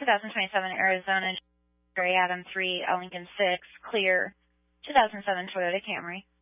2027 Arizona Gray Atom 3, a Lincoln 6, clear. 2007 Toyota Camry.